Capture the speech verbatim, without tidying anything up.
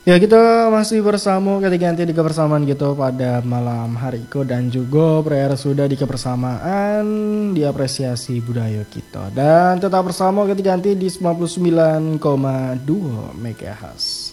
Ya kita masih bersama ketika nanti di kebersamaan gitu pada malam hari itu dan juga prayer sudah di kebersamaan diapresiasi budaya kita dan tetap bersama ketika nanti di sembilan puluh sembilan koma dua MHz.